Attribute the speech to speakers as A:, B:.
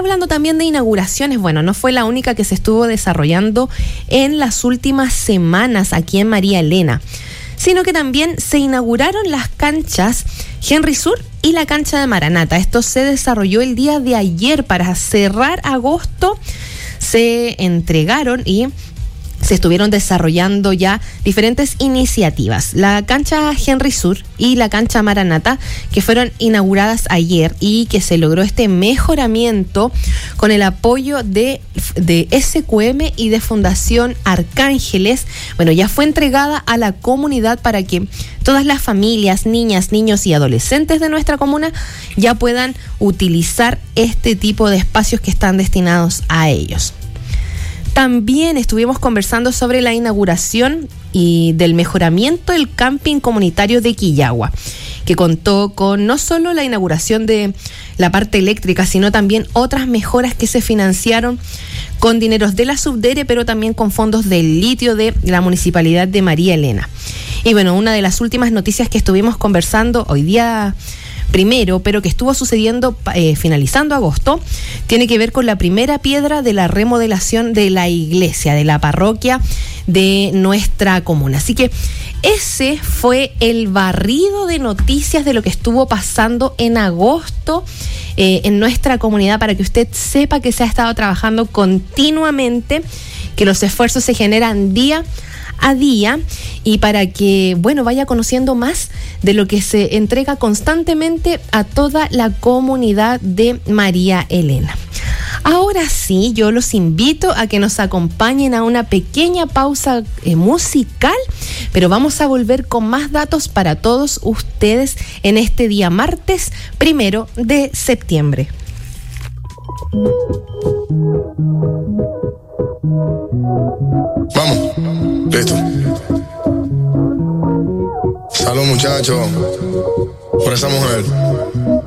A: Hablando también de inauguraciones, bueno, no fue la única que se estuvo desarrollando en las últimas semanas aquí en María Elena, sino que también se inauguraron las canchas Henry Sur y la cancha de Maranata. Esto se desarrolló el día de ayer para cerrar agosto. Se entregaron y se estuvieron desarrollando ya diferentes iniciativas. La cancha Henry Sur y la cancha Maranata, que fueron inauguradas ayer y que se logró este mejoramiento con el apoyo de SQM y de Fundación Arcángeles. Bueno, ya fue entregada a la comunidad para que todas las familias, niñas, niños y adolescentes de nuestra comuna ya puedan utilizar este tipo de espacios que están destinados a ellos. También estuvimos conversando sobre la inauguración y del mejoramiento del camping comunitario de Quillagua, que contó con no solo la inauguración de la parte eléctrica, sino también otras mejoras que se financiaron con dineros de la Subdere, pero también con fondos del litio de la Municipalidad de María Elena. Y bueno, una de las últimas noticias que estuvimos conversando hoy día primero, pero que estuvo sucediendo finalizando agosto, tiene que ver con la primera piedra de la remodelación de la iglesia, de la parroquia de nuestra comuna. Así que ese fue el barrido de noticias de lo que estuvo pasando en agosto en nuestra comunidad, para que usted sepa que se ha estado trabajando continuamente, que los esfuerzos se generan día a día, y para que, bueno, vaya conociendo más de lo que se entrega constantemente a toda la comunidad de María Elena. Ahora sí, yo los invito a que nos acompañen a una pequeña pausa musical, pero vamos a volver con más datos para todos ustedes en este día martes 1 de septiembre.
B: Vamos, listo. Salud, muchachos, por esa mujer.